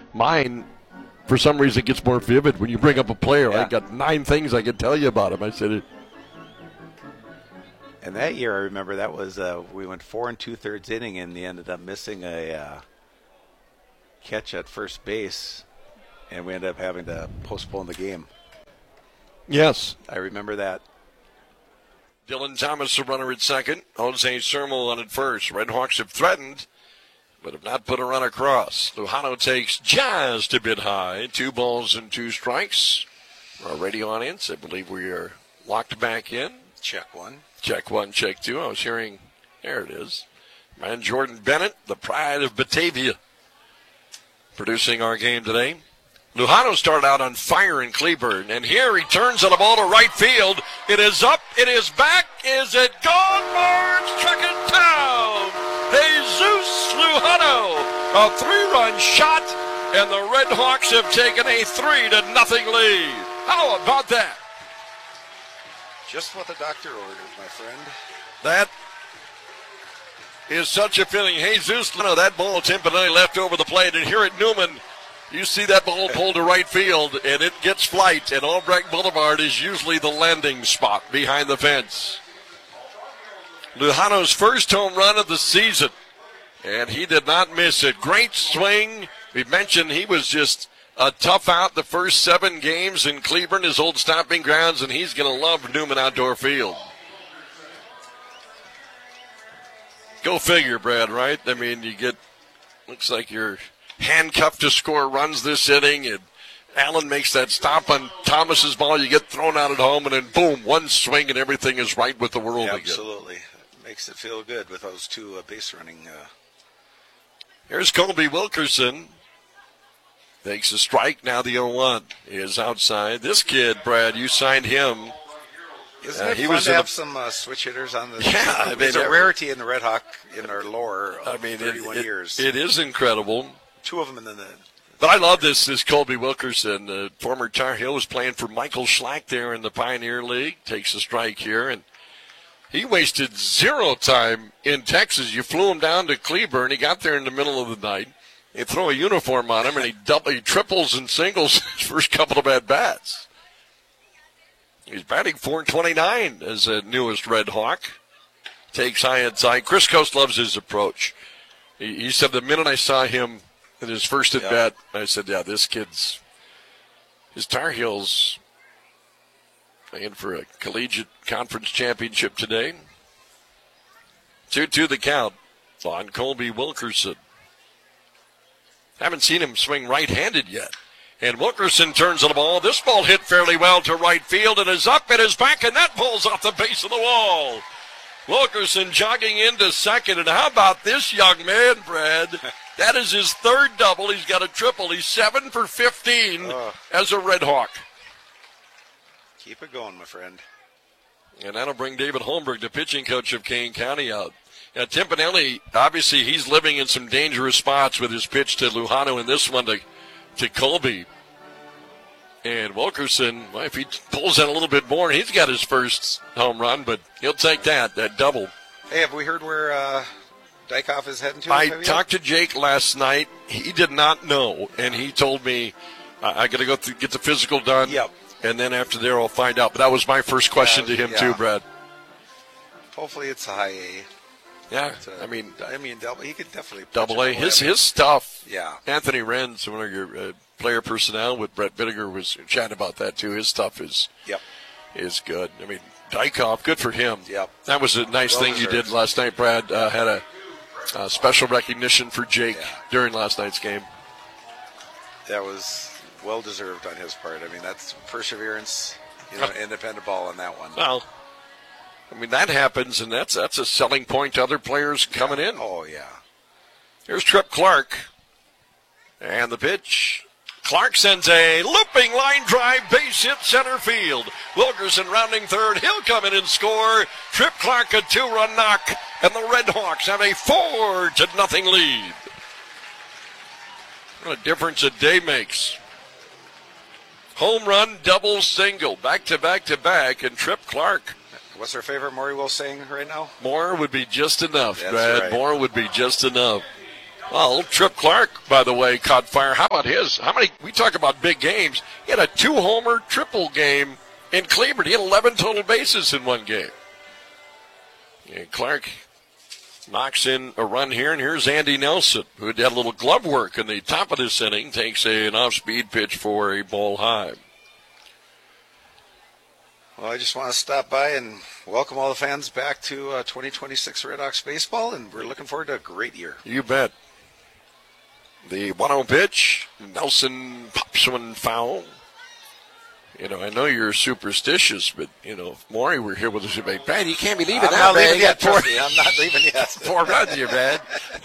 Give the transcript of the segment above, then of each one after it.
Mine, for some reason, gets more vivid when you bring up a player. Yeah. I got 9 things I could tell you about him. I said, And that year, I remember that was we went 4 2/3 inning, and they ended up missing a catch at first base, and we ended up having to postpone the game. yes. I remember that. Dylan Thomas, the runner at second. Jose Sermo on at first. Red Hawks have threatened, but have not put a run across. Lujano takes just a bit high. 2 balls and 2 strikes. Our radio audience, I believe we are locked back in. Check 1. Check 1, check 2. I was hearing, there it is. Man Jordan Bennett, the pride of Batavia, producing our game today. Lujano started out on fire in Cleburne, and here he turns on the ball to right field. It is up, it is back, is it gone? Barnes, check it down. Jesus Lujano, a 3-run shot, and the Red Hawks have taken a 3-0 lead. How about that? Just what the doctor ordered, my friend. That is such a feeling. Jesus, that ball Timpanelli left over the plate, and here at Newman, you see that ball pulled to right field, and it gets flight, and Albrecht Boulevard is usually the landing spot behind the fence. Lujano's first home run of the season, and he did not miss it. Great swing. We mentioned he was just a tough out the first 7 games in Cleburne, his old stomping grounds, and he's going to love Newman Outdoor Field. Go figure, Brad, right? I mean, looks like you're handcuffed to score runs this inning, and Allen makes that stop on Thomas's ball. You get thrown out at home, and then boom, one swing, and everything is right with the world again. Absolutely. Makes it feel good with those 2 base running. Here's Colby Wilkerson. Takes a strike. Now the 0-1 is outside. This kid, Brad, you signed him. Isn't it fun to have some switch hitters on the? Yeah, I mean, it's a rarity in the Red Hawk in our lore. I mean, 31 years. It is incredible. 2 of them in the. But I love this Colby Wilkerson, former Tar Heel, was playing for Michael Schlack there in the Pioneer League. Takes a strike here, and he wasted 0 time in Texas. You flew him down to Cleburne. He got there in the middle of the night. They throw a uniform on him, and he triples and singles his first couple of at-bats. He's batting .429 as the newest Red Hawk. Takes high inside. Chris Coast loves his approach. He said the minute I saw him in his first at-bat, I said, yeah, this kid's his Tar Heels playing for a collegiate conference championship today. 2-2 the count on Colby Wilkerson. Haven't seen him swing right-handed yet. And Wilkerson turns on the ball. This ball hit fairly well to right field. It is up, it is back, and that ball's off the base of the wall. Wilkerson jogging into second. And how about this young man, Brad? That is his 3rd double. He's got a triple. He's 7 for 15 as a Red Hawk. Keep it going, my friend. And that'll bring David Holmberg, the pitching coach of Kane County, out. Now, Timpanelli, obviously, he's living in some dangerous spots with his pitch to Lujano and this one to Colby. And Wilkerson, well, if he pulls that a little bit more, he's got his first home run, but he'll take that double. Hey, have we heard where Dykoff is heading to? I talked to Jake last night. He did not know, and he told me I got to go get the physical done. Yep. And then after there, I'll find out. But that was my first question to him, too, Brad. Hopefully it's a high A. Yeah, he could definitely double A. His stuff. Yeah. Anthony Renz, one of your player personnel with Brett Bittiger, was chatting about that too. His stuff is good. I mean, Dykoff, good for him. Yep. That was a nice thing you did last night, Brad. Had a special recognition for Jake during last night's game. That was well deserved on his part. I mean, that's perseverance, independent ball on that one. Well, I mean, that happens, and that's a selling point to other players coming in. Oh, yeah. Here's Trip Clark. And the pitch. Clark sends a looping line drive, base hit center field. Wilkerson rounding third. He'll come in and score. Trip Clark, a 2-run knock. And the Red Hawks have a 4-0 lead. What a difference a day makes. Home run, double, single. Back to back to back. And Trip Clark. What's our favorite Maury Will saying right now? More would be just enough, That's Brad. right. More would be just enough. Well, Trip Clark, by the way, caught fire. How about his? How many? We talk about big games. He had a 2-homer triple game in Cleveland. He had 11 total bases in one game. And Clark knocks in a run here, and here's Andy Nelson, who had a little glove work in the top of this inning, takes an off-speed pitch for a ball high. Well, I just want to stop by and welcome all the fans back to 2026 Red Hawks baseball, and we're looking forward to a great year. You bet. The 1-0 pitch, Nelson pops one foul. You know, I know you're superstitious, but, you know, if Maury were here with us, you'd be, Brad, you can't be leaving that, man. I'm not leaving yet. 4 runs, you bad.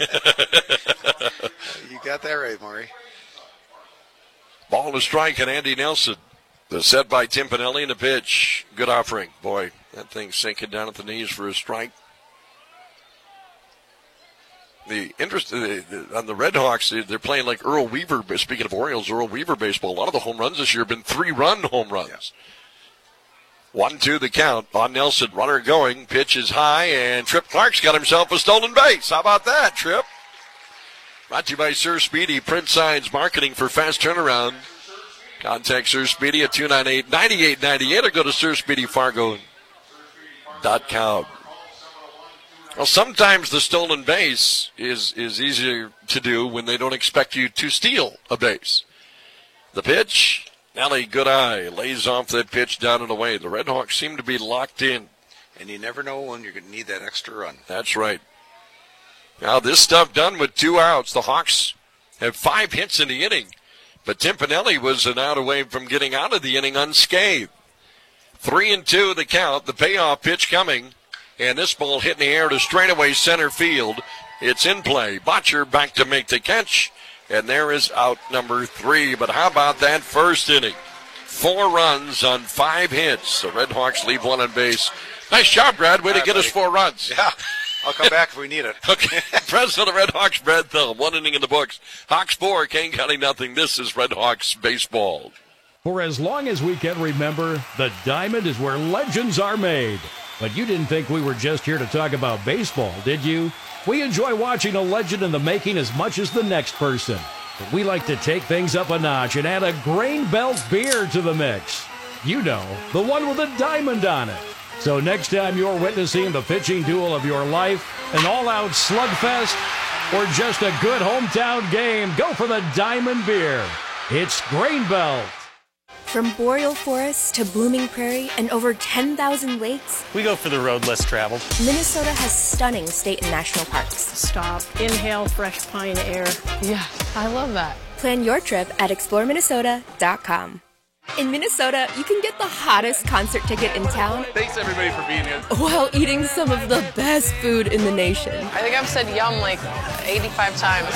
You got that right, Maury. Ball to strike and Andy Nelson. The set by Tim Pinelli and the pitch. Good offering. Boy, that thing's sinking down at the knees for a strike. The interest on the Red Hawks, they're playing like Earl Weaver. Speaking of Orioles, Earl Weaver baseball. A lot of the home runs this year have been 3-run home runs. Yeah. 1-2 the count on Nelson. Runner going. Pitch is high, and Trip Clark's got himself a stolen base. How about that, Trip? Brought to you by Sir Speedy. Print signs, marketing for fast turnaround. Contact Sir Speedy at 298-9898 or go to SirSpeedyFargo.com. Well, sometimes the stolen base is easier to do when they don't expect you to steal a base. The pitch, Nelly Goodeye lays off that pitch down and away. The Red Hawks seem to be locked in. And you never know when you're going to need that extra run. That's right. Now this stuff done with 2 outs. The Hawks have 5 hits in the inning. But Tim Pinelli was an out away from getting out of the inning unscathed. 3-2 the count. The payoff pitch coming. And this ball hit in the air to straightaway center field. It's in play. Botcher back to make the catch. And there is out number 3. But how about that first inning? 4 runs on 5 hits. The Red Hawks leave 1 on base. Nice job, Brad. Way to get us 4 runs. Yeah. I'll come back if we need it. Okay. President of the Red Hawks, Brad Thumb. 1 inning in the books. Hawks 4, Kane County nothing. This is Red Hawks baseball. For as long as we can remember, the Diamond is where legends are made. But you didn't think we were just here to talk about baseball, did you? We enjoy watching a legend in the making as much as the next person. But we like to take things up a notch and add a Grain Belt beer to the mix. You know, the one with a diamond on it. So next time you're witnessing the pitching duel of your life, an all-out slugfest, or just a good hometown game, go for the Diamond Beer. It's Grain Belt. From boreal forests to blooming prairie and over 10,000 lakes, we go for the road less traveled. Minnesota has stunning state and national parks. Stop, inhale fresh pine air. Yeah, I love that. Plan your trip at exploreminnesota.com. In Minnesota, you can get the hottest concert ticket in town. Thanks, everybody, for being here. While eating some of the best food in the nation. I think I've said yum like 85 times.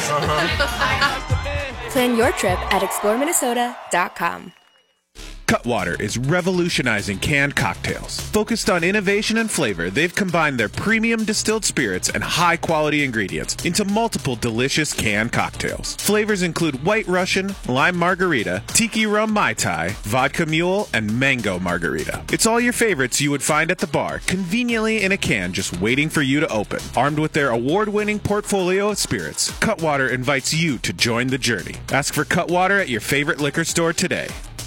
Plan your trip at exploreminnesota.com. Cutwater is revolutionizing canned cocktails. Focused on innovation and flavor, they've combined their premium distilled spirits and high-quality ingredients into multiple delicious canned cocktails. Flavors include White Russian, Lime Margarita, Tiki Rum Mai Tai, Vodka Mule, and Mango Margarita. It's all your favorites you would find at the bar, conveniently in a can just waiting for you to open. Armed with their award-winning portfolio of spirits, Cutwater invites you to join the journey. Ask for Cutwater at your favorite liquor store today.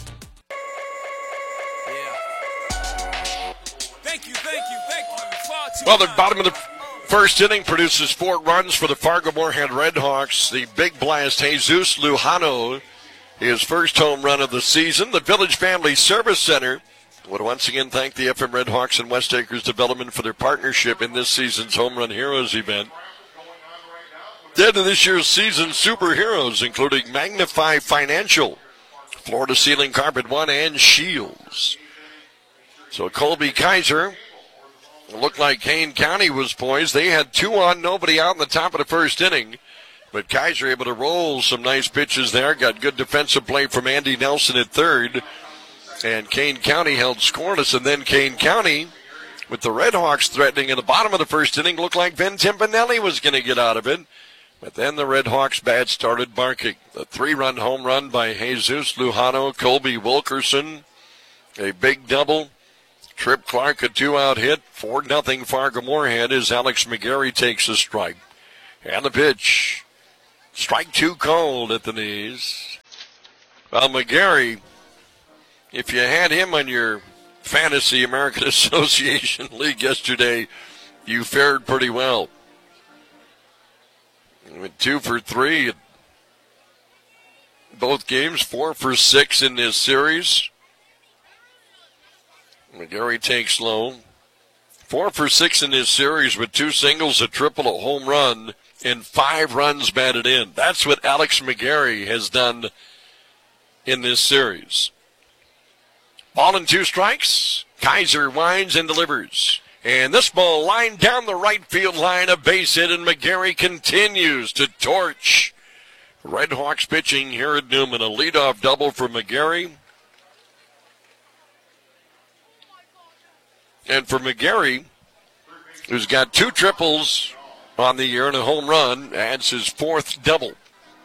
Well, the bottom of the first inning produces 4 runs for the Fargo-Moorhead Red Hawks. The big blast, Jesus Lujano, his first home run of the season. The Village Family Service Center would once again thank the FM Red Hawks and West Acres Development for their partnership in this season's Home Run Heroes event. Then in this year's season, superheroes, including Magnify Financial, Florida Ceiling Carpet One, and Shields. So Colby Kaiser, looked like Kane County was poised. They had 2 on, nobody out in the top of the first inning. But Kaiser able to roll some nice pitches there. Got good defensive play from Andy Nelson at third. And Kane County held scoreless. And then Kane County, with the Red Hawks threatening in the bottom of the first inning, looked like Ben Timpanelli was going to get out of it. But then the Red Hawks bat started barking. The 3-run home run by Jesus Lujano, Colby Wilkerson, a big double. Trip Clark, a 2-out hit. 4-0 Fargo-Moorhead as Alex McGarry takes a strike. And the pitch. Strike 2 called at the knees. Well, McGarry, if you had him on your Fantasy American Association League yesterday, you fared pretty well. He went 2 for 3 in both games, 4 for 6 in this series. McGarry takes low. 4 for 6 in this series with 2 singles, a triple, a home run, and 5 runs batted in. That's what Alex McGarry has done in this series. Ball and 2 strikes. Kaiser winds and delivers. And this ball lined down the right field line, a base hit, and McGarry continues to torch. Red Hawks pitching here at Newman. A leadoff double for McGarry. And for McGarry, who's got 2 triples on the year and a home run, adds his 4th double.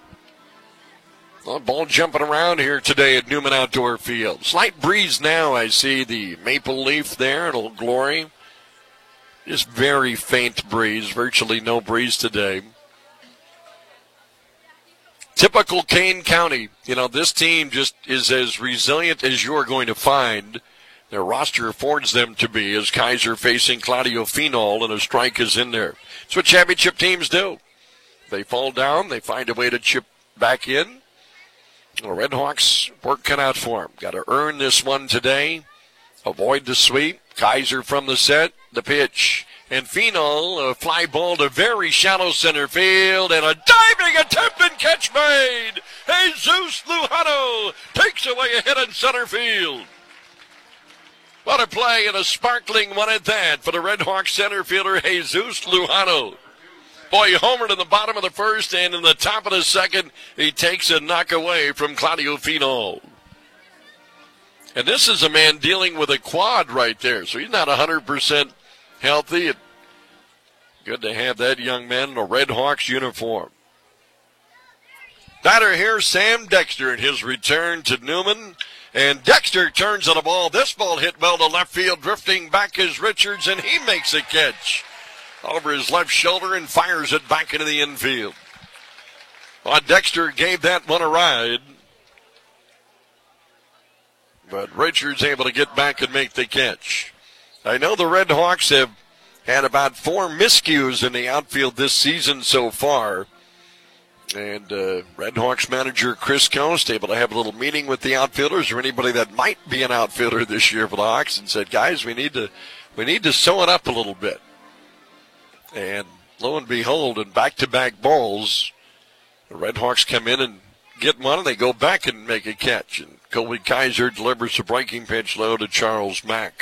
Well, ball jumping around here today at Newman Outdoor Field. Slight breeze now. I see the maple leaf there at Old Glory. Just very faint breeze, virtually no breeze today. Typical Kane County. You know, this team just is as resilient as you are going to find. Their roster affords them to be, as Kaiser facing Claudio Finol, and a strike is in there. That's what championship teams do. They fall down, they find a way to chip back in. The Red Hawks work cut out for them. Got to earn this one today. Avoid the sweep. Kaiser from the set. The pitch. And Finol, a fly ball to very shallow center field. And a diving attempt and catch made. Jesus Lujano takes away a hit in center field. What a play, and a sparkling one at that for the Red Hawks center fielder, Jesus Lujano. Boy, he homered in the bottom of the first, and in the top of the second, he takes a knock away from Claudio Finol. And this is a man dealing with a quad right there, so he's not 100% healthy. Good to have that young man in a Red Hawks uniform. Batter here, Sam Dexter, in his return to Newman. And Dexter turns on the ball. This ball hit well to left field, drifting back is Richards, and he makes a catch over his left shoulder and fires it back into the infield. Well, Dexter gave that one a ride, but Richards able to get back and make the catch. I know the Red Hawks have had about 4 miscues in the outfield this season so far. And Red Hawks manager Chris Coast able to have a little meeting with the outfielders or anybody that might be an outfielder this year for the Hawks, and said, guys, we need to sew it up a little bit. And lo and behold, in back-to-back balls, the Red Hawks come in and get one, and they go back and make a catch. And Colby Kaiser delivers a breaking pitch low to Charles Mack.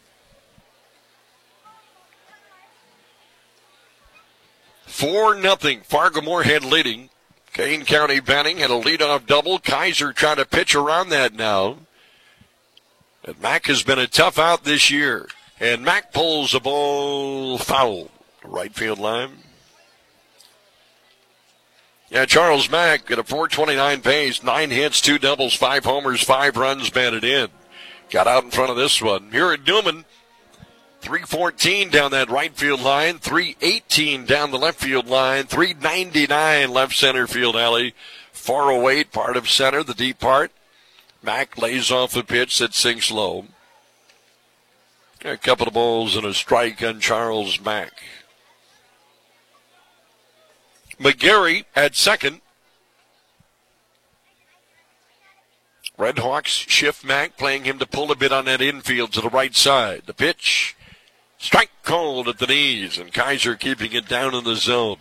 Four nothing. Fargo-Moorhead leading. Kane County batting had a leadoff double. Kaiser trying to pitch around that now. And Mack has been a tough out this year. And Mack pulls the ball foul. Right field line. Yeah, Charles Mack at a .429 pace. 9 hits, 2 doubles, 5 homers, 5 runs batted in. Got out in front of this one. Here at Newman, 314 down that right field line, 318 down the left field line, 399 left center field alley, 408 part of center, the deep part. Mack lays off the pitch that sinks low. A couple of balls and a strike on Charles Mack. McGarry at second. Red Hawks shift Mack, playing him to pull a bit on that infield to the right side. The pitch. Strike called at the knees, and Kaiser keeping it down in the zone.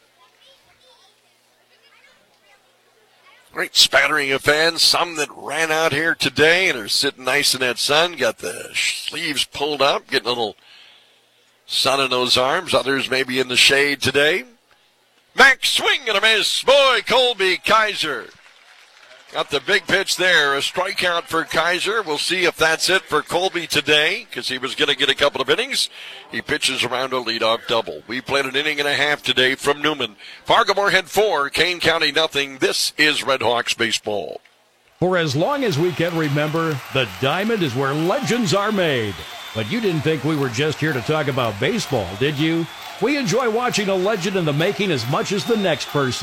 Great spattering of fans, some that ran out here today and are sitting nice in that sun, got the sleeves pulled up, getting a little sun in those arms. Others maybe in the shade today. Mack swing and a miss. Boy, Colby Kaiser got the big pitch there. A strikeout for Kaiser. We'll see if that's it for Colby today, because he was going to get a couple of innings. He pitches around a leadoff double. We played an inning and a half today from Newman. Fargo-Moorhead 4, Kane County nothing. This is Red Hawks baseball. For as long as we can remember, the Diamond is where legends are made. But you didn't think we were just here to talk about baseball, did you? We enjoy watching a legend in the making as much as the next person.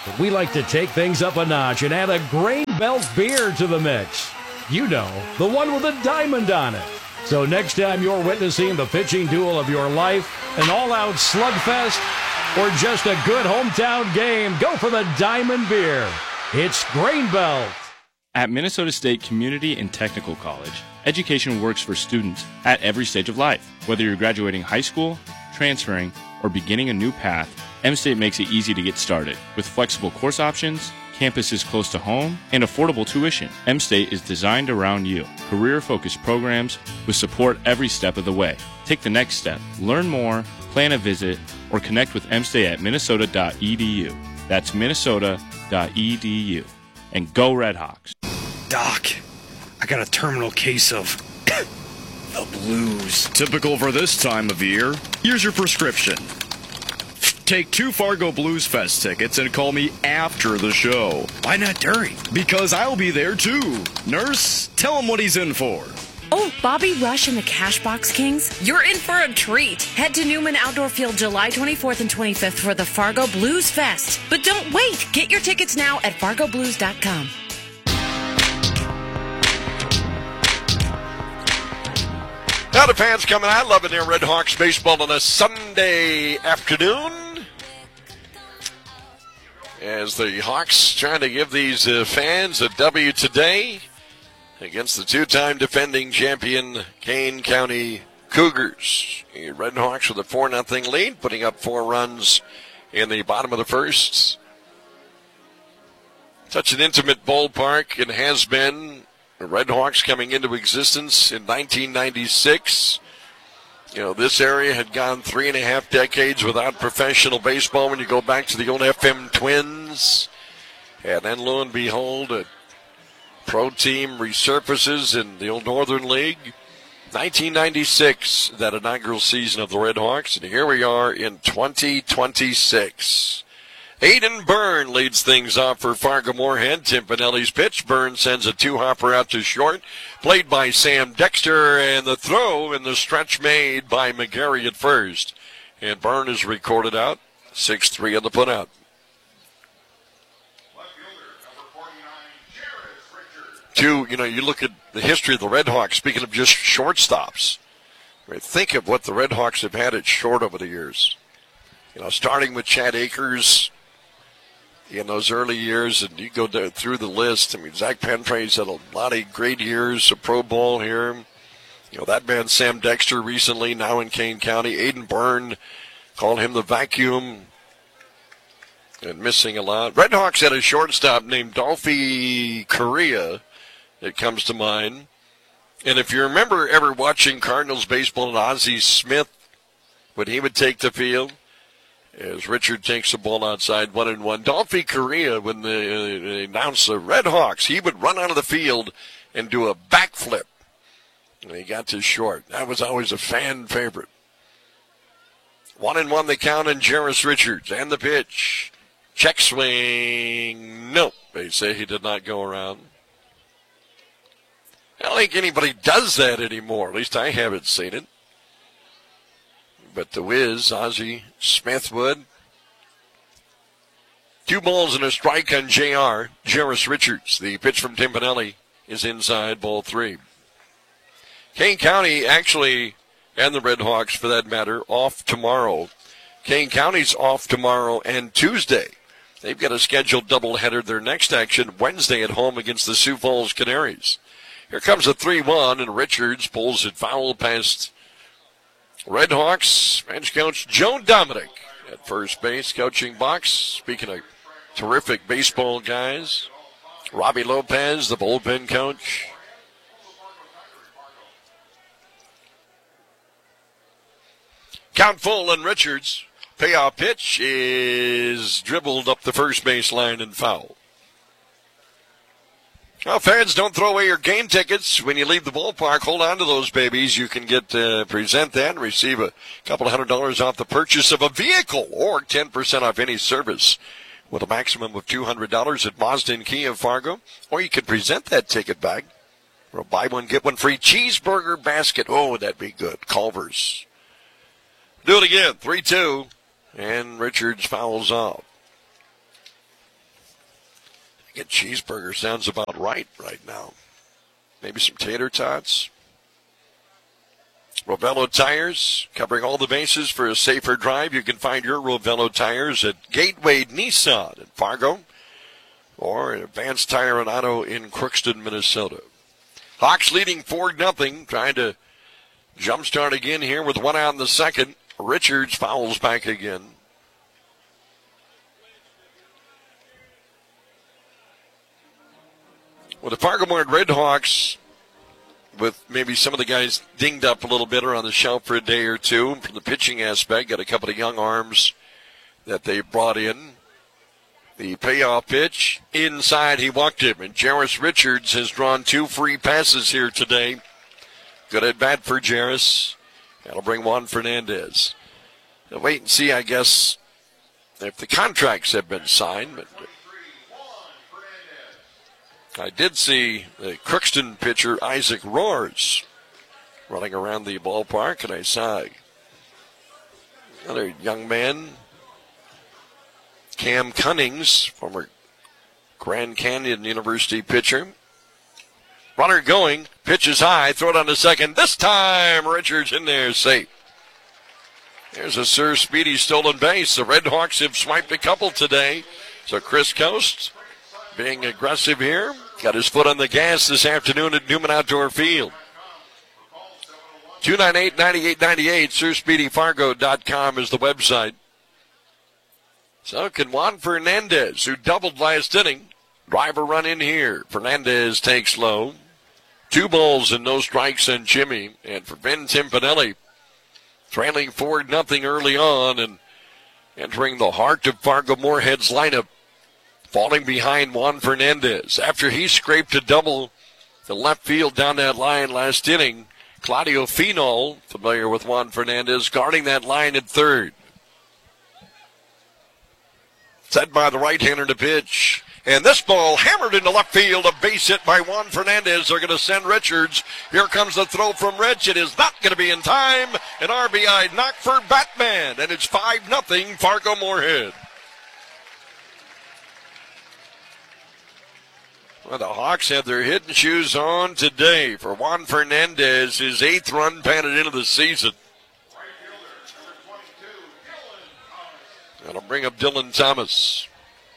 But we like to take things up a notch and add a Grain Belt beer to the mix. You know, the one with a diamond on it. So next time you're witnessing the pitching duel of your life, an all-out slugfest, or just a good hometown game, go for the Diamond Beer. It's Grain Belt. At Minnesota State Community and Technical College, education works for students at every stage of life. Whether you're graduating high school, transferring, or beginning a new path, M-State makes it easy to get started. With flexible course options, campuses close to home, and affordable tuition, M-State is designed around you. Career-focused programs with support every step of the way. Take the next step. Learn more, plan a visit, or connect with M-State at minnesota.edu. That's minnesota.edu. And go Red Hawks. Doc, I got a terminal case of the blues. Typical for this time of year. Here's your prescription. Take 2 Fargo Blues Fest tickets and call me after the show. Why not during? Because I'll be there too. Nurse, tell him what he's in for. Oh, Bobby Rush and the Cashbox Kings? You're in for a treat. Head to Newman Outdoor Field July 24th and 25th for the Fargo Blues Fest. But don't wait. Get your tickets now at fargoblues.com. Now the fans coming out, loving their Red Hawks baseball on a Sunday afternoon. As the Hawks trying to give these fans a W today against the two-time defending champion Kane County Cougars. The Red Hawks with a 4-0 lead, putting up 4 runs in the bottom of the first. Such an intimate ballpark it has been. The Red Hawks coming into existence in 1996. You know, this area had gone 3.5 decades without professional baseball when you go back to the old FM Twins. And then, lo and behold, a pro team resurfaces in the old Northern League. 1996, that inaugural season of the Red Hawks. And here we are in 2026. Aiden Byrne leads things off for Fargo-Moorhead. Tim Pinelli's pitch. Byrne sends a 2-hopper out to short. Played by Sam Dexter, and the throw in the stretch made by McGarry at first. And Byrne is recorded out. 6-3 on the putout. You look at the history of the Red Hawks, speaking of just shortstops. I mean, think of what the Red Hawks have had at short over the years. You know, starting with Chad Akers in those early years, and you go through the list. I mean, Zach Pentrae's had a lot of great years of pro ball here. You know, that man Sam Dexter recently, now in Kane County. Aiden Byrne, call him the vacuum, and missing a lot. Red Hawks had a shortstop named Dolphy Correa that comes to mind. And if you remember ever watching Cardinals baseball and Ozzie Smith, when he would take the field, as Richard takes the ball outside 1-1. Dolphy Correa, when they announced the Red Hawks, he would run out of the field and do a backflip. And he got to short. That was always a fan favorite. 1-1 the count on Jarris Richards. And the pitch. Check swing. Nope. They say he did not go around. I don't think anybody does that anymore. At least I haven't seen it. But the whiz, Ozzie Smith would. 2 balls and a strike on JR. Jarris Richards. The pitch from Tim Pinelli is inside, ball 3. Kane County actually, and the Red Hawks for that matter, off tomorrow. Kane County's off tomorrow and Tuesday. They've got a scheduled doubleheader. Their next action Wednesday at home against the Sioux Falls Canaries. Here comes a 3-1, and Richards pulls it foul past Red Hawks bench coach Joe Dominic at first base, coaching box. Speaking of terrific baseball guys, Robbie Lopez, the bullpen coach. Count full and Richards. Payoff pitch is dribbled up the first base line and foul. Well, fans, don't throw away your game tickets when you leave the ballpark. Hold on to those babies. You can present that and receive a couple of $100 off the purchase of a vehicle or 10% off any service with a maximum of $200 at Mazda and Kia of Fargo. Or you could present that ticket bag for a buy one, get one free cheeseburger basket. Oh, that'd be good. Culver's. Do it again. 3-2. And Richards fouls off. A cheeseburger sounds about right now. Maybe some tater tots. Rovello Tires, covering all the bases for a safer drive. You can find your Rovello Tires at Gateway Nissan in Fargo or at Advanced Tire and Auto in Crookston, Minnesota. Hawks leading 4-0, trying to jumpstart again here with one out in the second. Richards fouls back again. Well, the Fargo-Moorhead Redhawks, with maybe some of the guys dinged up a little bit or on the shelf for a day or two from the pitching aspect, got a couple of young arms that they brought in. The payoff pitch, inside, he walked him, and Jairus Richards has drawn 2 free passes here today. Good at bat for Jairus. That'll bring Juan Fernandez. Now wait and see, I guess, if the contracts have been signed. But I did see the Crookston pitcher, Isaac Roars, running around the ballpark, and I saw another young man, Cam Cunnings, former Grand Canyon University pitcher. Runner going, pitch is high, throw it on the second. This time, Richards in there, safe. There's a Sir Speedy stolen base. The Redhawks have swiped a couple today. So Chris Coast being aggressive here. Got his foot on the gas this afternoon at Newman Outdoor Field. 298-9898, SirSpeedyFargo.com is the website. So can Juan Fernandez, who doubled last inning, drive a run in here. Fernandez takes low. 2 balls and no strikes on Jimmy. And for Ben Timpanelli, trailing 4-0 early on and entering the heart of Fargo-Moorhead's lineup, falling behind Juan Fernandez. After he scraped a double to left field down that line last inning, Claudio Finol, familiar with Juan Fernandez, guarding that line at third. Set by the right-hander to pitch. And this ball hammered into left field, a base hit by Juan Fernandez. They're going to send Richards. Here comes the throw from Rich. It is not going to be in time. An RBI knock for Batman, and it's 5-0 Fargo-Moorhead. Well, the Hawks have their hitting shoes on today for Juan Fernandez, his 8th run batted into the season. That'll bring up Dylan Thomas.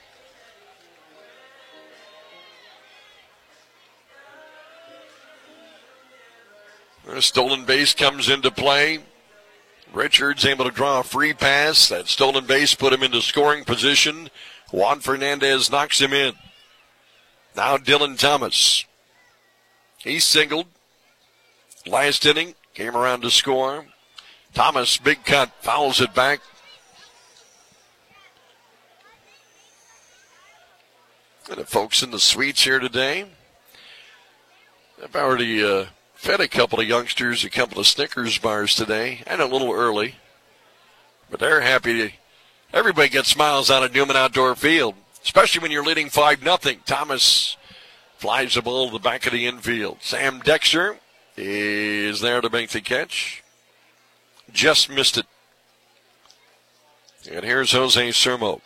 A stolen base comes into play. Richards able to draw a free pass. That stolen base put him into scoring position. Juan Fernandez knocks him in. Now Dylan Thomas. He singled. Last inning, came around to score. Thomas, big cut, fouls it back. And the folks in the suites here today, I've already fed a couple of youngsters a couple of Snickers bars today. I know a little early, but they're happy. Everybody gets smiles out of Newman Outdoor Field, especially when you're leading 5-0. Thomas flies the ball to the back of the infield. Sam Dexter is there to make the catch. Just missed it. And here's Jose Sermo.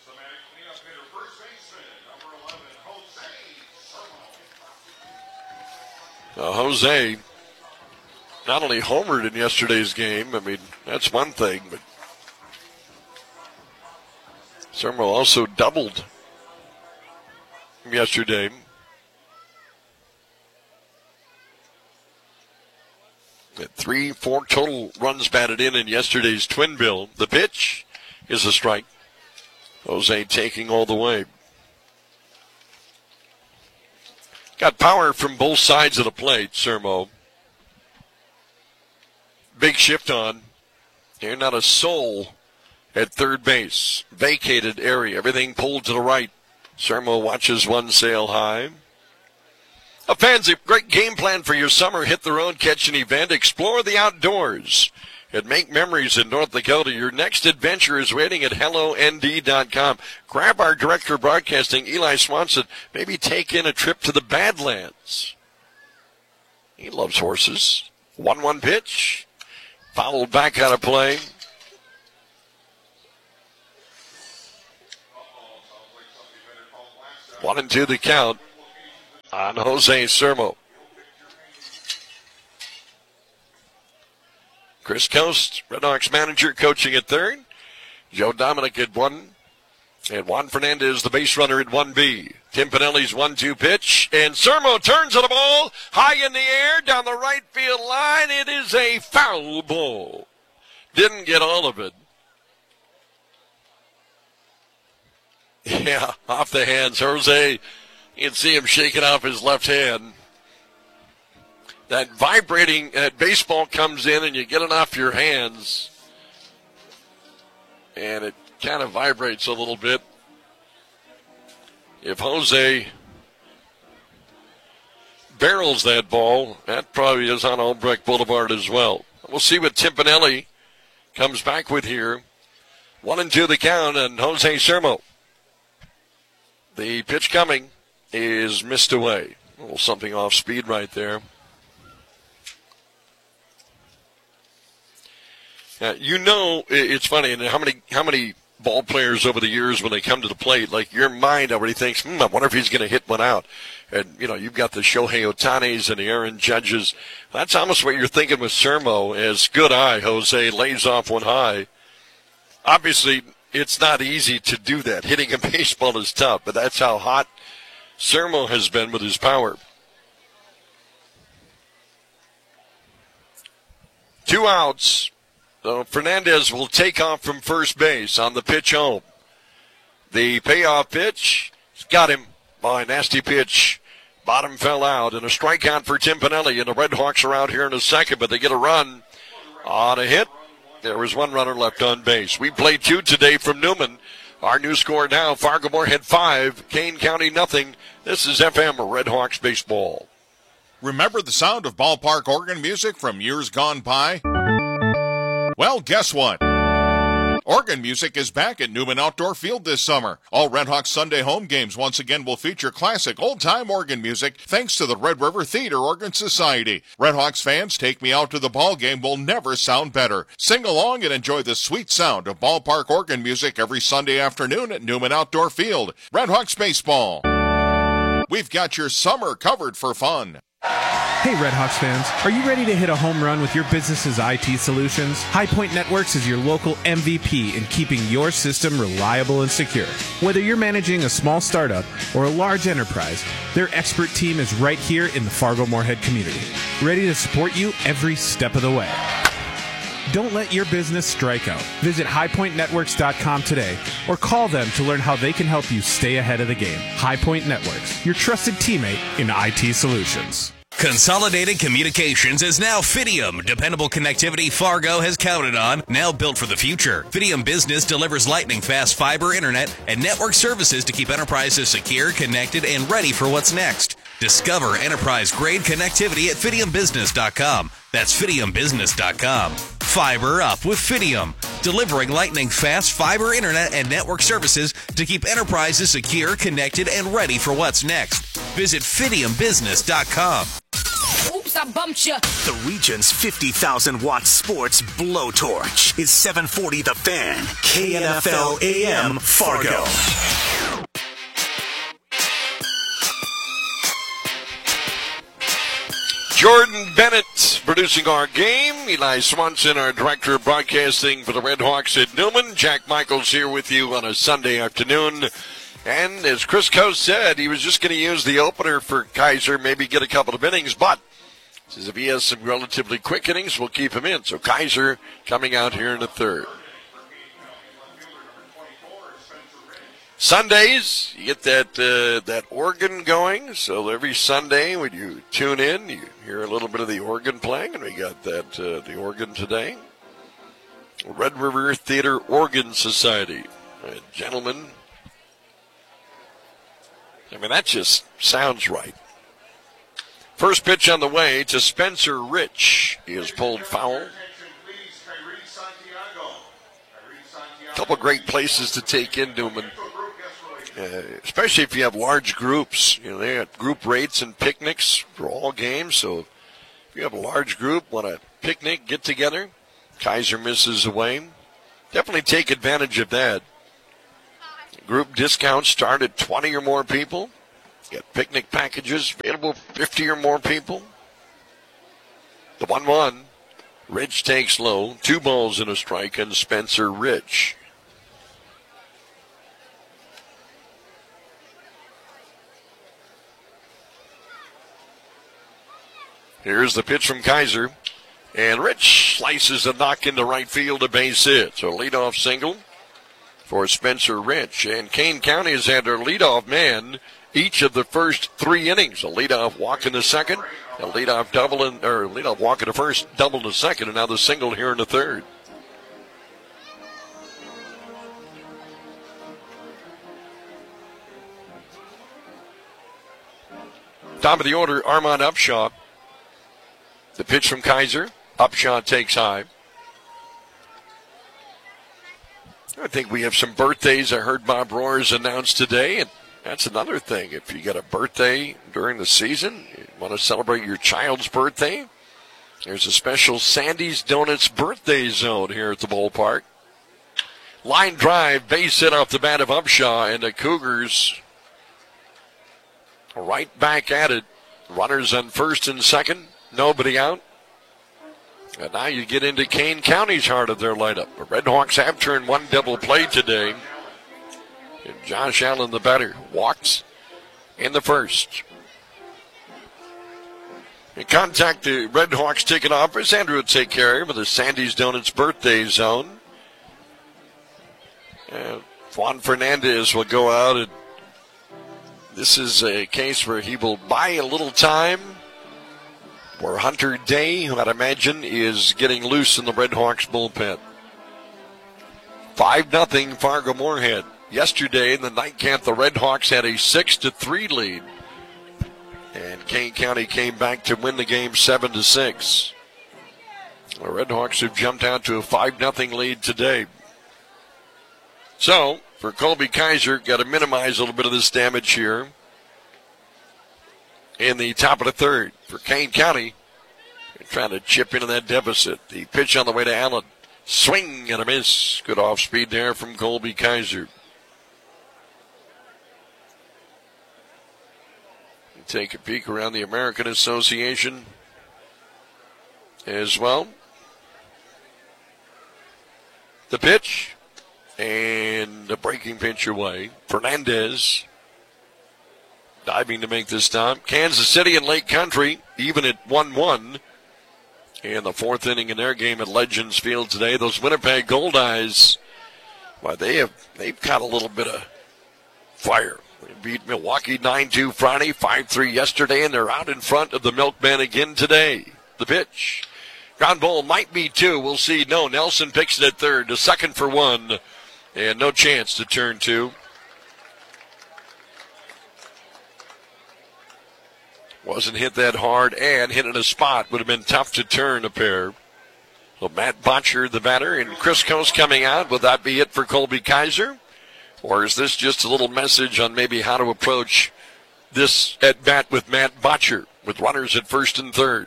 Jose not only homered in yesterday's game, I mean, that's one thing, but Sermo also doubled yesterday. At 3-4 total runs batted in yesterday's twin bill. The pitch is a strike. Jose taking all the way. Got power from both sides of the plate, Sermo. Big shift on. Here, not a soul at third base. Vacated area. Everything pulled to the right. Sermo watches one sail high. Fans, a great game plan for your summer. Hit the road, catch an event, explore the outdoors, and make memories in North Dakota. Your next adventure is waiting at HelloND.com. Grab our director of broadcasting, Eli Swanson. Maybe take in a trip to the Badlands. He loves horses. 1-1 pitch. Fouled back out of play. 1-2 the count on Jose Sermo. Chris Coast, Redhawks manager, coaching at third. Joe Dominic at 1. And Juan Fernandez, the base runner at 1B. Tim Pinelli's 1-2 pitch. And Sermo turns on the ball high in the air down the right field line. It is a foul ball. Didn't get all of it. Yeah, off the hands. Jose, you can see him shaking off his left hand. That vibrating baseball comes in and you get it off your hands. And it kind of vibrates a little bit. If Jose barrels that ball, that probably is on Albrecht Boulevard as well. We'll see what Tim Pinelli comes back with here. 1-2 the count and Jose Sermo. The pitch coming is missed away. A little something off speed right there. You know, it's funny, and how many ball players over the years, when they come to the plate, like your mind already thinks, I wonder if he's going to hit one out. And, you know, you've got the Shohei Ohtanis and the Aaron Judges. That's almost what you're thinking with Sermo, as good eye, Jose lays off one high. Obviously, it's not easy to do that. Hitting a baseball is tough, but that's how hot Sermo has been with his power. 2 outs. So Fernandez will take off from first base on the pitch home. The payoff pitch, he's got him. By nasty pitch. Bottom fell out, and a strikeout for Tim Pinelli. And the Red Hawks are out here in a second, but they get a run on a hit. There was one runner left on base. We played 2 today from Newman. Our new score now, Fargo-Moorhead 5, Kane County nothing. This is FM Red Hawks baseball. Remember the sound of ballpark organ music from years gone by? Well, guess what? Organ music is back at Newman Outdoor Field this summer. All Red Hawks Sunday home games once again will feature classic old-time organ music thanks to the Red River Theater Organ Society. Red Hawks fans, Take Me Out to the Ball Game will never sound better. Sing along and enjoy the sweet sound of ballpark organ music every Sunday afternoon at Newman Outdoor Field. Red Hawks baseball. We've got your summer covered for fun. Hey Red Hawks fans, are you ready to hit a home run with your business's IT solutions? High Point Networks is your local MVP in keeping your system reliable and secure. Whether you're managing a small startup or a large enterprise, their expert team is right here in the Fargo-Moorhead community, ready to support you every step of the way. Don't let your business strike out. Visit highpointnetworks.com today or call them to learn how they can help you stay ahead of the game. High Point Networks, your trusted teammate in IT solutions. Consolidated Communications is now Fidium. Dependable connectivity Fargo has counted on, now built for the future. Fidium Business delivers lightning-fast fiber internet and network services to keep enterprises secure, connected, and ready for what's next. Discover enterprise-grade connectivity at FidiumBusiness.com. That's FidiumBusiness.com. Fiber up with Fidium, delivering lightning-fast fiber internet and network services to keep enterprises secure, connected, and ready for what's next. Visit FidiumBusiness.com. Oops, I bumped you. The region's 50,000-watt sports blowtorch is 740 The Fan, KNFL AM Fargo. Jordan Bennett producing our game. Eli Swanson, our director of broadcasting for the Red Hawks at Newman. Jack Michaels here with you on a Sunday afternoon. And as Chris Coase said, he was just going to use the opener for Kaiser, maybe get a couple of innings, but says if he has some relatively quick innings, we'll keep him in. So Kaiser coming out here in the third. Sundays, you get that organ going. So every Sunday when you tune in, you hear a little bit of the organ playing, and we got that the organ today. Red River Theater Organ Society. Gentlemen, I mean, that just sounds right. First pitch on the way to Spencer Rich. He is pulled foul. A couple great places to take in Newman. Especially if you have large groups. You know, they have group rates and picnics for all games. So if you have a large group, want to picnic, get together, Kaiser misses away. Definitely take advantage of that. group discounts start at 20 or more people. Get picnic packages available for 50 or more people. The 1-1. Rich takes low. 2 balls and a strike, and Spencer Rich. Here's the pitch from Kaiser. And Rich slices a knock into right field, a base hit. So leadoff single for Spencer Rich. And Kane County has had their leadoff man each of the first 3 innings. A leadoff walk in the second, a leadoff double leadoff walk in the first, double in the second, and now the single here in the third. Top of the order, Armand Upshaw. The pitch from Kaiser. Upshaw takes high. I think we have some birthdays. I heard Bob Roars announce today, and that's another thing. If you get a birthday during the season, you want to celebrate your child's birthday, there's a special Sandy's Donuts birthday zone here at the ballpark. Line drive, base hit off the bat of Upshaw, and the Cougars right back at it. Runners on first and second, nobody out. And now you get into Kane County's heart of their lineup. The Red Hawks have turned 1 double play today. And Josh Allen, the batter, walks in the first. In contact, the Red Hawks ticket office. Andrew will take care of the Sandy's Donuts birthday zone. Juan Fernandez will go out, and this is a case where he will buy a little time. Where Hunter Day, who I'd imagine is getting loose in the Red Hawks bullpen. 5-0 Fargo Moorhead. Yesterday in the nightcap, the Red Hawks had a 6-3 lead. And Kane County came back to win the game 7-6. The Red Hawks have jumped out to a 5-0 lead today. So, for Colby Kaiser, got to minimize a little bit of this damage here. In the top of the third for Kane County. They're trying to chip into that deficit. The pitch on the way to Allen. Swing and a miss. Good off speed there from Colby Kaiser. Take a peek around the American Association as well. The pitch and the breaking pitch away. Fernandez diving to make this stop. Kansas City and Lake Country even at 1-1 in the 4th inning in their game at Legends Field today. Those Winnipeg Goldeyes, well, they've got a little bit of fire. They beat Milwaukee 9-2 Friday, 5-3 yesterday, and they're out in front of the Milkmen again today. The pitch. Ground ball might be 2. We'll see. No, Nelson picks it at third. The second for 1, and no chance to turn 2. Wasn't hit that hard, and hit in a spot. Would have been tough to turn a pair. So Matt Botcher, the batter, and Chris Coase coming out. Will that be it for Colby Kaiser? Or is this just a little message on maybe how to approach this at bat with Matt Botcher, with runners at first and third?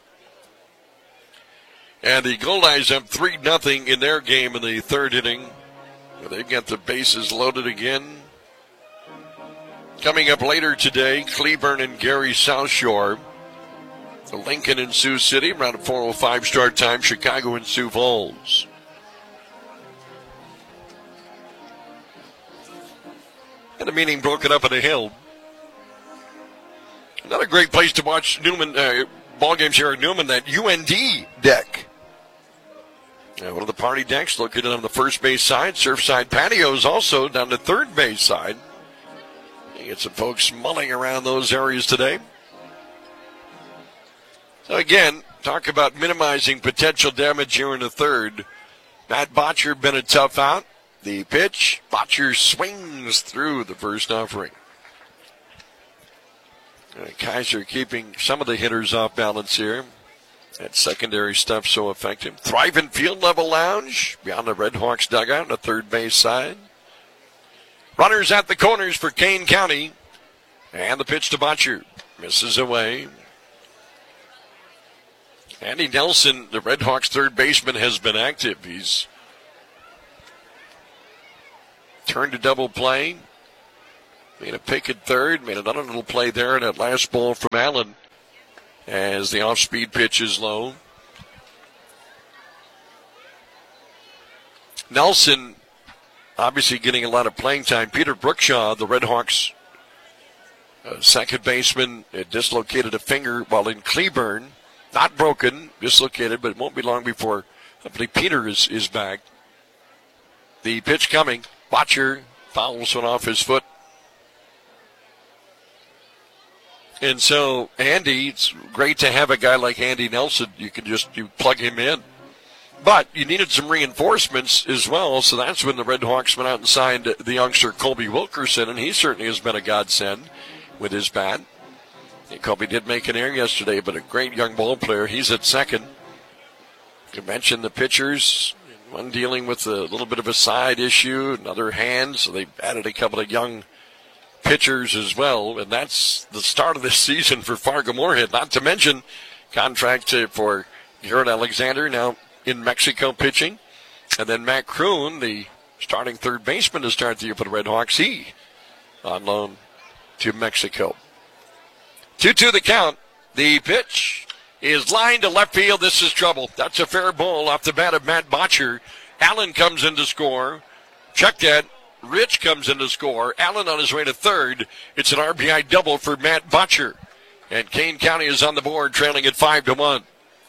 And the Goldeyes have 3-0 in their game in the 3rd inning. They've got the bases loaded again. Coming up later today, Cleburne and Gary South Shore. Lincoln and Sioux City, around a 4:05 start time. Chicago and Sioux Falls. And a meeting broken up at a hill. Another great place to watch Newman ball games here at Newman, that UND deck. One of the party decks located on the first base side. Surfside patios also down the third base side. You get some folks mulling around those areas today. So again, talk about minimizing potential damage here in the third. Matt Botcher been a tough out. The pitch, Botcher swings through the first offering. Kaiser keeping some of the hitters off balance here. That secondary stuff so effective. Thriving Field Level Lounge beyond the Red Hawks dugout on the third base side. Runners at the corners for Kane County. And the pitch to Botcher. Misses away. Andy Nelson, the Red Hawks third baseman, has been active. He's turned to double play. Made a pick at third. Made another little play there in that last ball from Allen as the off-speed pitch is low. Nelson obviously getting a lot of playing time. Peter Brookshaw, the Red Hawks second baseman, dislocated a finger while in Cleburne. Not broken, dislocated, but it won't be long before hopefully Peter is back. The pitch coming. Botcher fouls one off his foot. And so, Andy, it's great to have a guy like Andy Nelson. You plug him in. But you needed some reinforcements as well, so that's when the Red Hawks went out and signed the youngster Colby Wilkerson, and he certainly has been a godsend with his bat. And Colby did make an error yesterday, but a great young ball player. He's at second. You mentioned the pitchers, one dealing with a little bit of a side issue, another hand, so they've added a couple of young pitchers as well, and that's the start of this season for Fargo-Moorhead, not to mention contract for Garrett Alexander now in Mexico pitching, and then Matt Kroon, the starting third baseman to start the year for the Red Hawks, he on loan to Mexico. 2-2 the count. The pitch is lined to left field. This is trouble. That's a fair ball off the bat of Matt Botcher. Allen comes in to score. Check that. Rich comes in to score. Allen on his way to third. It's an RBI double for Matt Botcher. And Kane County is on the board, trailing at 5-1.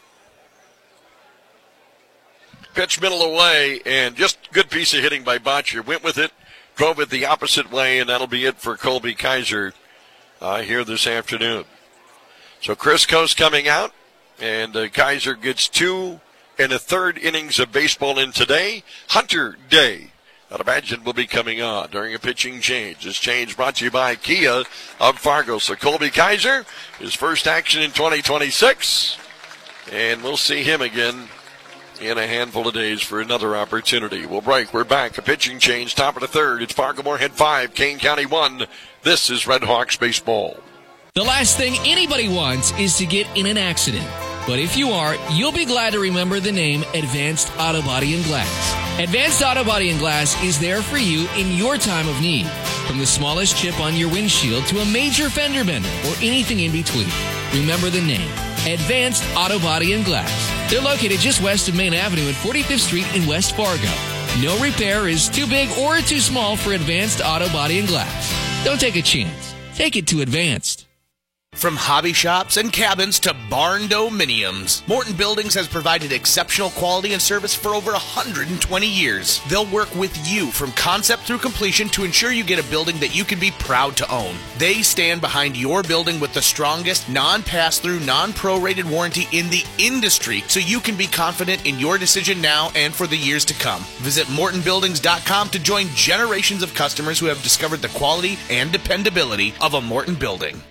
Pitch middle away, and just good piece of hitting by Botcher. Went with it, drove it the opposite way, and that'll be it for Colby Kaiser here this afternoon. So Chris Coase coming out, and Kaiser gets 2 1/3 innings of baseball in today. Hunter Day, I'd imagine, will be coming on during a pitching change. This change brought to you by Kia of Fargo. So Colby Kaiser, his first action in 2026, and we'll see him again in a handful of days for another opportunity. We'll break. We're back. A pitching change, top of the third. It's Fargo-Moorhead 5, Kane County 1. This is Red Hawks baseball. The last thing anybody wants is to get in an accident. But if you are, you'll be glad to remember the name Advanced Auto Body and Glass. Advanced Auto Body and Glass is there for you in your time of need. From the smallest chip on your windshield to a major fender bender or anything in between. Remember the name, Advanced Auto Body and Glass. They're located just west of Main Avenue at 45th Street in West Fargo. No repair is too big or too small for Advanced Auto Body and Glass. Don't take a chance. Take it to Advanced. From hobby shops and cabins to barn dominiums, Morton Buildings has provided exceptional quality and service for over 120 years. They'll work with you from concept through completion to ensure you get a building that you can be proud to own. They stand behind your building with the strongest non-pass-through, non-prorated warranty in the industry, so you can be confident in your decision now and for the years to come. Visit MortonBuildings.com to join generations of customers who have discovered the quality and dependability of a Morton building.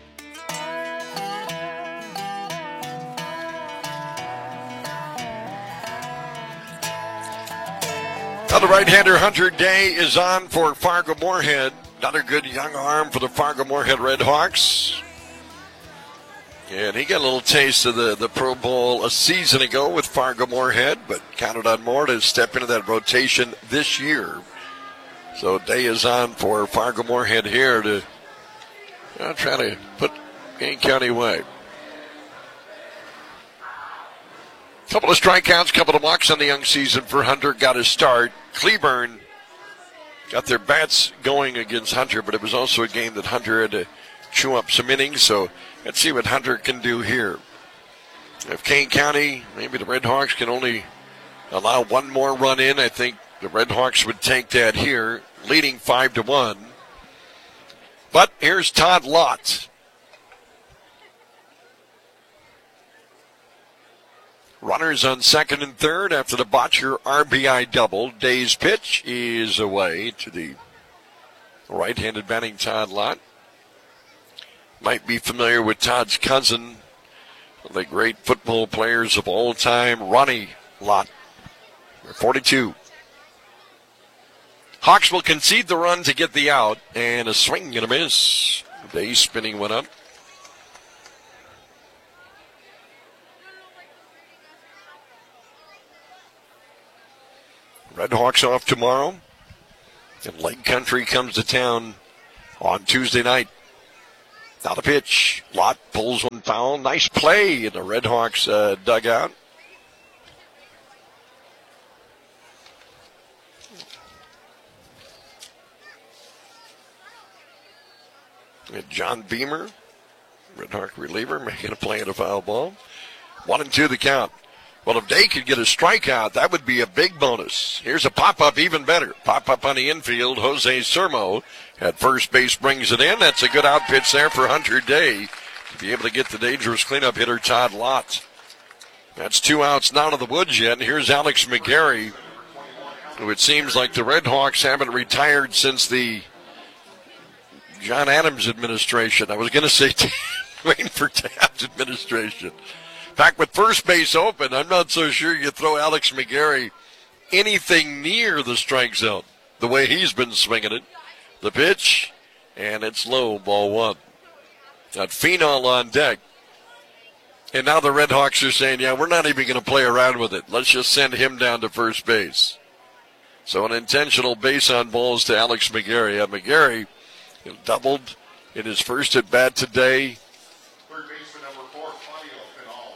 Now the right-hander Hunter Day is on for Fargo-Moorhead. Another good young arm for the Fargo-Moorhead Red Hawks. And he got a little taste of the Pro Bowl a season ago with Fargo-Moorhead, but counted on more to step into that rotation this year. So Day is on for Fargo-Moorhead here to try to put Kane County away. Couple of strikeouts, couple of walks on the young season for Hunter. Got his start. Cleburne got their bats going against Hunter, but it was also a game that Hunter had to chew up some innings. So let's see what Hunter can do here. If Kane County, maybe the Red Hawks can only allow one more run in, I think the Red Hawks would take that here, leading 5-1. But here's Todd Lott. Runners on second and third after the Botcher RBI double. Day's pitch is away to the right-handed batting Todd Lott. Might be familiar with Todd's cousin, one of the great football players of all time, Ronnie Lott, 42. Hawks will concede the run to get the out, and a swing and a miss. Day spinning one up. Red Hawks off tomorrow. And Lake Country comes to town on Tuesday night. Now the pitch. Lott pulls one foul. Nice play in the Red Hawks dugout. And John Beamer, Red Hawk reliever, making a play at a foul ball. 1-2 the count. Well, if they could get a strikeout, that would be a big bonus. Here's a pop-up, even better. Pop-up on the infield. Jose Sermo at first base brings it in. That's a good out pitch there for Hunter Day to be able to get the dangerous cleanup hitter Todd Lott. That's 2 outs, not out of the woods yet. And here's Alex McGarry, who it seems like the Red Hawks haven't retired since the John Adams administration. I was going to say waiting for Taft's administration. In fact, with first base open, I'm not so sure you throw Alex McGarry anything near the strike zone, the way he's been swinging it. The pitch, and it's low, ball 1. Got Phenol on deck. And now the Red Hawks are saying, yeah, we're not even going to play around with it. Let's just send him down to first base. So an intentional base on balls to Alex McGarry. McGarry doubled in his first at bat today. Third baseman number 4, Claudio Phenol.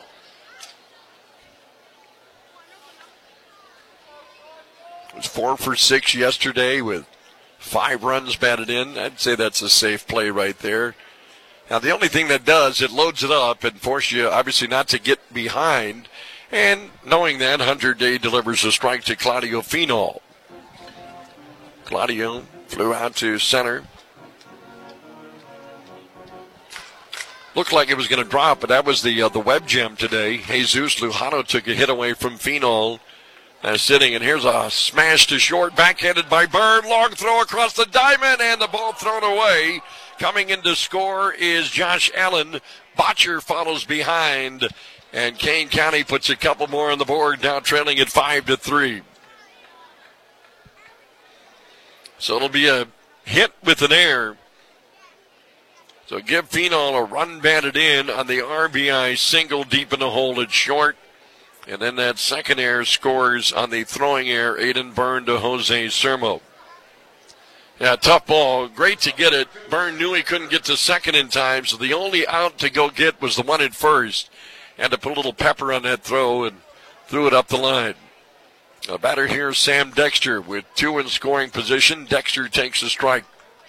It was 4 for 6 yesterday with 5 runs batted in. I'd say that's a safe play right there. Now, the only thing that does, it loads it up and forces you, obviously, not to get behind. And knowing that, Hunter Day delivers a strike to Claudio Phenol. Claudio flew out to center. Looked like it was going to drop, but that was the web gem today. Jesus Lujano took a hit away from Phenol. Sitting, and here's a smash to short, backhanded by Byrne. Long throw across the diamond, and the ball thrown away. Coming in to score is Josh Allen. Botcher follows behind, and Kane County puts a couple more on the board, now trailing at 5-3. So it'll be a hit with an error. So give Phenol a run batted in on the RBI single deep in the hole at short. And then that second error scores on the throwing error, Aiden Byrne to Jose Sermo. Yeah, tough ball. Great to get it. Byrne knew he couldn't get to second in time, so the only out to go get was the one at first. And to put a little pepper on that throw and threw it up the line. A batter here is Sam Dexter with 2 in scoring position. Dexter takes a strike.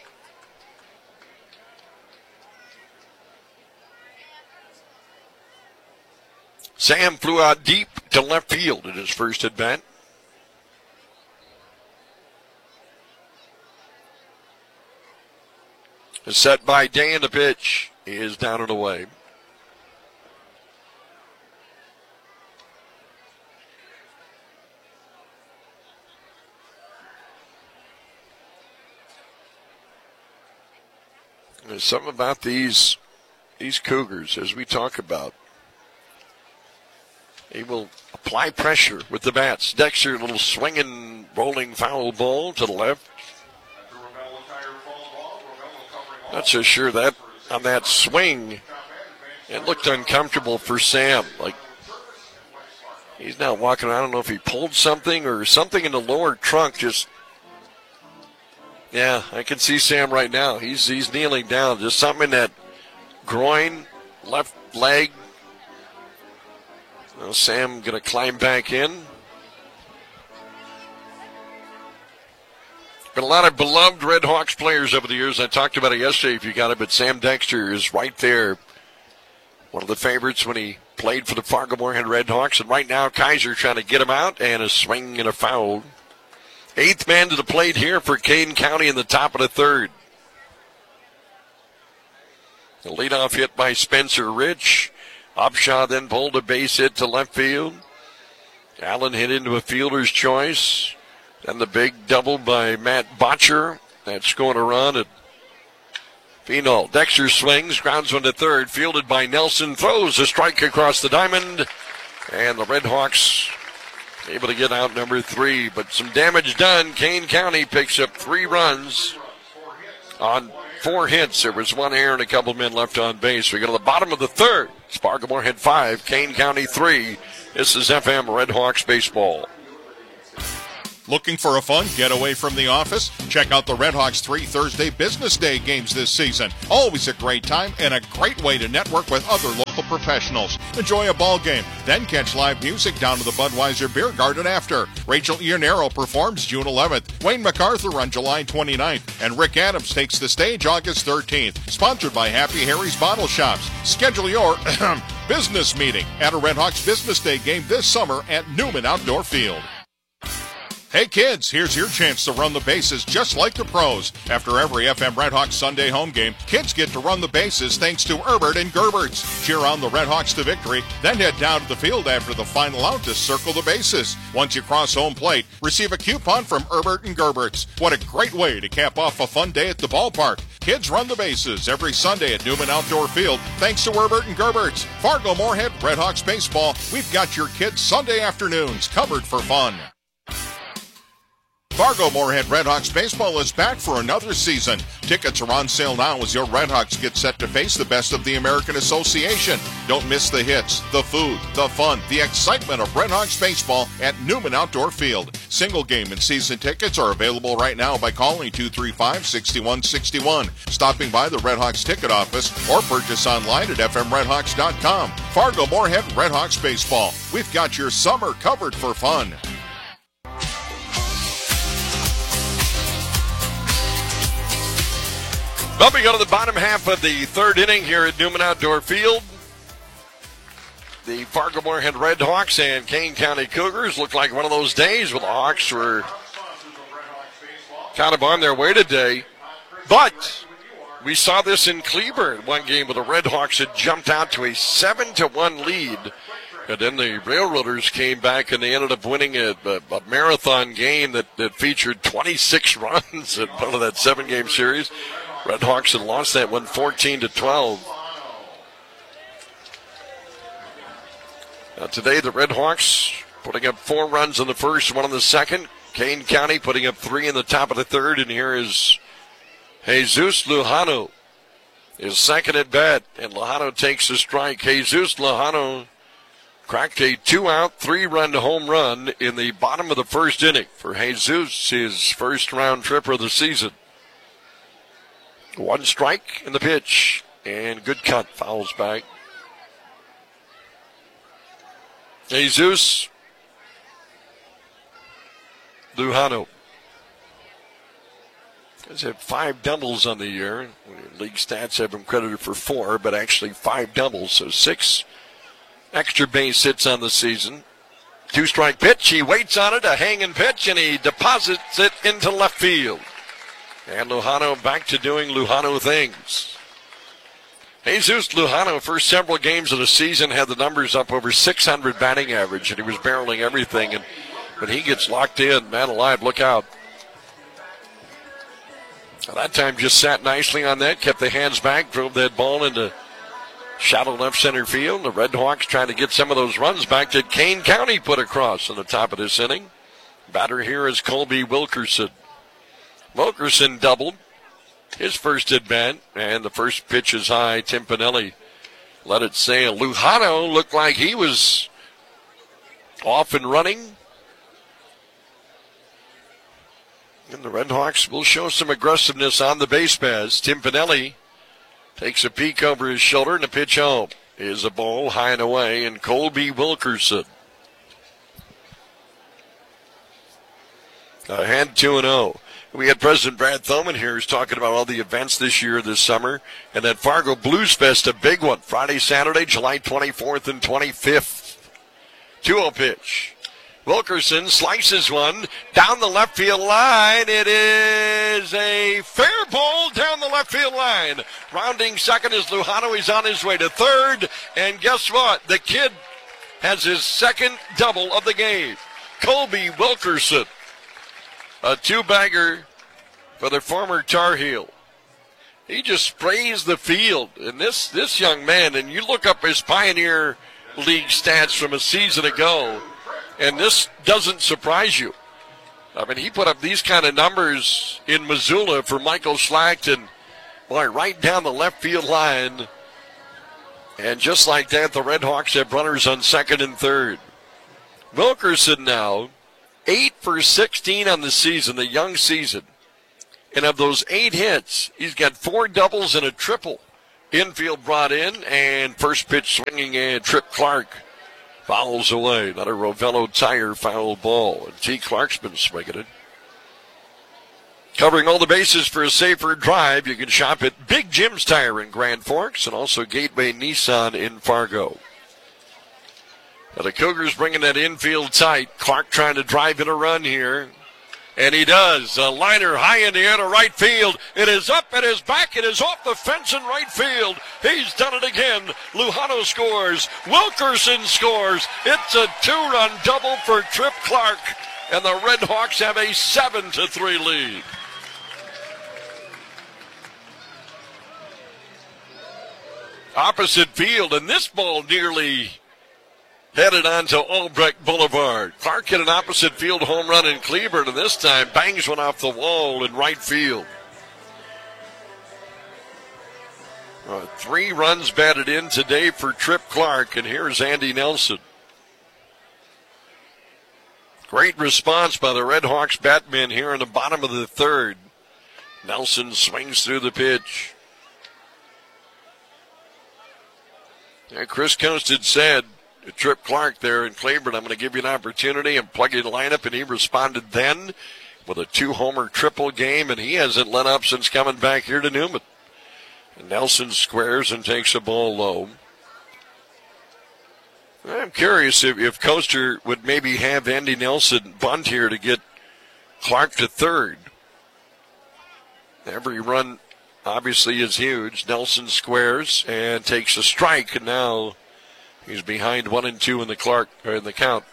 Sam flew out deep to left field in his first at bat. Set by Day, and the pitch is down and away. There's something about these Cougars, as we talk about. He will apply pressure with the bats. Dexter, a little swinging, rolling foul ball to the left. Not so sure that on that swing, it looked uncomfortable for Sam. Like he's now walking around. I don't know if he pulled something or something in the lower trunk. Just yeah, I can see Sam right now. He's kneeling down. Just something in that groin, left leg. Well, Sam going to climb back in. Been a lot of beloved Red Hawks players over the years. I talked about it yesterday if you got it, but Sam Dexter is right there. One of the favorites when he played for the Fargo-Moorhead Red Hawks. And right now, Kaiser trying to get him out, and a swing and a foul. 8th man to the plate here for Kane County in the top of the 3rd. The leadoff hit by Spencer Rich. Upshaw then pulled a base hit to left field. Allen hit into a fielder's choice. Then the big double by Matt Botcher. That's going to run at Phenol. Dexter swings, grounds one to third. Fielded by Nelson. Throws a strike across the diamond. And the Red Hawks able to get out number 3. But some damage done. Kane County picks up 3 runs on 4 hits. There was 1 error and a couple men left on base. We go to the bottom of the 3rd. Fargo-Moorhead 5, Kane County 3. This is FM Red Hawks baseball. Looking for a fun getaway from the office? Check out the Redhawks 3 Thursday Business Day games this season. Always a great time and a great way to network with other local professionals. Enjoy a ball game, then catch live music down to the Budweiser Beer Garden after. Rachel Iannero performs June 11th, Wayne MacArthur on July 29th, and Rick Adams takes the stage August 13th. Sponsored by Happy Harry's Bottle Shops. Schedule your business meeting at a Redhawks Business Day game this summer at Newman Outdoor Field. Hey kids, here's your chance to run the bases just like the pros. After every FM Redhawks Sunday home game, kids get to run the bases thanks to Herbert and Gerberts. Cheer on the Redhawks to victory, then head down to the field after the final out to circle the bases. Once you cross home plate, receive a coupon from Herbert and Gerberts. What a great way to cap off a fun day at the ballpark. Kids run the bases every Sunday at Newman Outdoor Field thanks to Herbert and Gerberts. Fargo-Moorhead Redhawks baseball, we've got your kids' Sunday afternoons covered for fun. Fargo-Moorhead Redhawks baseball is back for another season. Tickets are on sale now as your Redhawks get set to face the best of the American Association. Don't miss the hits, the food, the fun, the excitement of Redhawks baseball at Newman Outdoor Field. Single game and season tickets are available right now by calling 235-6161, stopping by the Redhawks ticket office, or purchase online at fmredhawks.com. Fargo-Moorhead Redhawks baseball. We've got your summer covered for fun. Well, we go to the bottom half of the third inning here at Newman Outdoor Field. The Fargo-Moorhead Redhawks and Kane County Cougars look like one of those days where the Hawks were kind of on their way today. But we saw this in Cleburne, one game where the Redhawks had jumped out to a 7-1 lead. And then the Railroaders came back and they ended up winning a marathon game that featured 26 runs in one of that 7-game series. Redhawks had lost that one 14-12. Now today the Redhawks putting up 4 runs in the first, 1 in the second. Kane County putting up 3 in the top of the third. And here is Jesus Lujano, his second at bat. And Lujano takes the strike. Jesus Lujano cracked a 2-out, 3-run home run in the bottom of the first inning for Jesus, his first round tripper of the season. 1 strike in the pitch, and good cut, fouls back. Jesus Lujano has had 5 doubles on the year. League stats have him credited for 4, but actually 5 doubles, so 6 extra base hits on the season. 2-strike pitch, he waits on it, a hanging pitch, and he deposits it into left field. And Lujano back to doing Lujano things. Jesus Lujano, first several games of the season, had the numbers up over 600 batting average, and he was barreling everything. And when he gets locked in, man alive, look out. Well, that time just sat nicely on that, kept the hands back, drove that ball into shallow left center field. The Redhawks trying to get some of those runs back that Kane County put across in the top of this inning. Batter here is Colby Wilkerson. Wilkerson doubled his first at bat, and the first pitch is high. Tim Pinelli let it sail. Lujano looked like he was off and running. And the Redhawks will show some aggressiveness on the base paths. Tim Pinelli takes a peek over his shoulder, and the pitch home is a ball high and away, and Colby Wilkerson ahead 2-0. We had President Brad Thoman here who's talking about all the events this year, this summer, and that Fargo Blues Fest, a big one, Friday, Saturday, July 24th and 25th. 2-0 pitch. Wilkerson slices one down the left field line. It is a fair ball down the left field line. Rounding second is Lujano. He's on his way to third, and guess what? The kid has his second double of the game. Colby Wilkerson. A 2-bagger for the former Tar Heel. He just sprays the field. And this young man, and you look up his Pioneer League stats from a season ago, and this doesn't surprise you. I mean, he put up these kind of numbers in Missoula for Michael Schlacht, boy, right down the left field line. And just like that, the Redhawks have runners on second and third. Wilkerson now 8 for 16 on the season, the young season. And of those 8 hits, he's got 4 doubles and a triple. Infield brought in, and first pitch swinging, and Trip Clark fouls away. Another Rovello Tire foul ball, and T. Clark's been swinging it. Covering all the bases for a safer drive, you can shop at Big Jim's Tire in Grand Forks and also Gateway Nissan in Fargo. Now the Cougars bringing that infield tight. Clark trying to drive in a run here. And he does. A liner high in the air to right field. It is up, it is back, it is off the fence in right field. He's done it again. Lujano scores. Wilkerson scores. It's a 2-run double for Trip Clark. And the Red Hawks have a 7-3 lead. Opposite field, and this ball nearly headed onto Albrecht Boulevard. Clark hit an opposite field home run in Cleburne, and this time bangs one off the wall in right field. 3 runs batted in today for Trip Clark, and here's Andy Nelson. Great response by the Red Hawks batmen here in the bottom of the 3rd. Nelson swings through the pitch. And Chris Coast had said to Trip Clark there in Cleburne, I'm going to give you an opportunity and plug you in the lineup, and he responded then with a 2-homer triple game, and he hasn't let up since coming back here to Newman. And Nelson squares and takes a ball low. I'm curious if Coaster would maybe have Andy Nelson bunt here to get Clark to 3rd. Every run obviously is huge. Nelson squares and takes a strike, and now he's behind 1-2 in the count.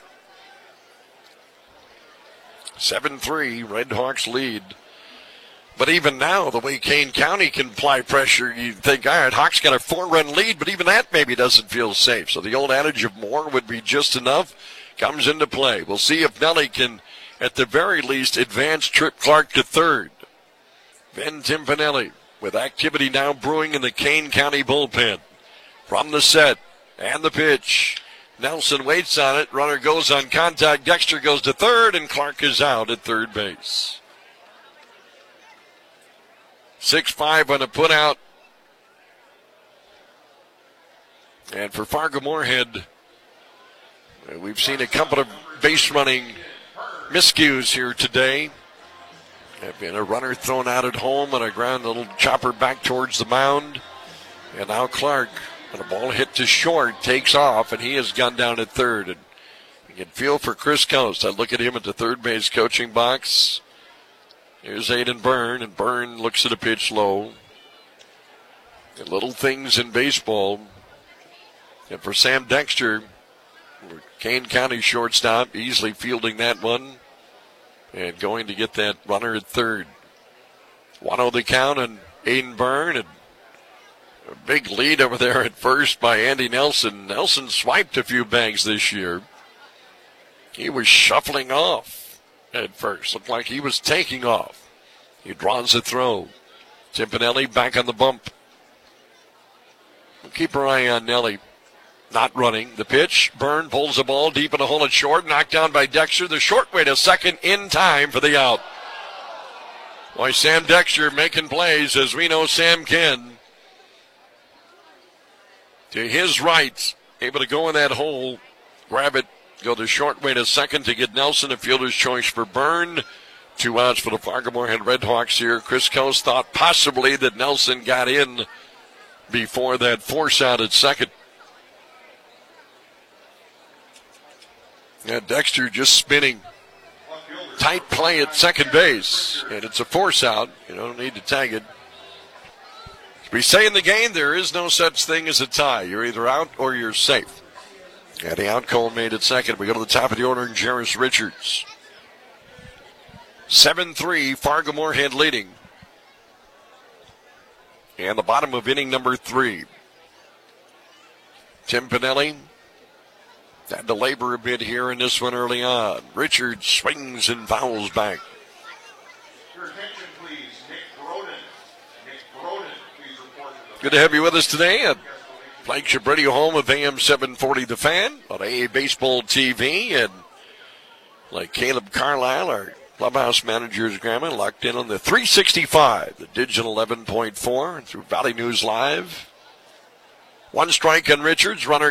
7-3, Red Hawks lead. But even now, the way Kane County can apply pressure, you think, all right, Hawks got a 4-run lead, but even that maybe doesn't feel safe. So the old adage of more would be just enough comes into play. We'll see if Nelly can, at the very least, advance Trip Clark to 3rd. Ben Timpanelli with activity now brewing in the Kane County bullpen. From the set and the pitch, Nelson waits on it. Runner goes on contact. Dexter goes to 3rd, and Clark is out at 3rd base. 6-5 on a put out. And for Fargo Moorhead, we've seen a couple of base running miscues here today. Have been a runner thrown out at home on a ground, little chopper back towards the mound. And now Clark, when a ball hit to short, takes off, and he has gone down at 3rd. And you can feel for Chris Coast. I look at him at the 3rd base coaching box. Here's Aiden Byrne, and Byrne looks at a pitch low. And little things in baseball. And for Sam Dexter, Kane County shortstop, easily fielding that one. And going to get that runner at 3rd. 1-0 the count on Aiden Byrne. And a big lead over there at first by Andy Nelson. Nelson swiped a few bags this year. He was shuffling off at first. Looked like he was taking off. He draws a throw. Timpanelli back on the bump. We'll keep our eye on Nelly. Not running. The pitch. Byrne pulls the ball deep in the hole at short. Knocked down by Dexter. The short way to 2nd in time for the out. Boy, Sam Dexter making plays, as we know Sam can. To his right. Able to go in that hole. Grab it. Go the short way to 2nd to get Nelson. A fielder's choice for Byrne. 2 outs for the Fargo Moorhead Red Hawks here. Chris Coast thought possibly that Nelson got in before that force out at 2nd. Yeah, Dexter just spinning. Tight play at 2nd base. And it's a force out. You don't need to tag it. We say in the game there is no such thing as a tie. You're either out or you're safe. And the out call made at 2nd. We go to the top of the order in Jarris Richards. 7-3, Fargo Moorhead leading. And the bottom of inning number 3. Timpanelli had to labor a bit here in this one early on. Richards swings and fouls back. Your attention, please. Nick Broden. Nick Broden, please report to the... Good to have you with us today at flagship radio home of AM 740 The Fan on AA Baseball TV. And like Caleb Carlisle, our clubhouse manager's grandma, locked in on the 365, the digital 11.4 through Valley News Live. One strike on Richards, runner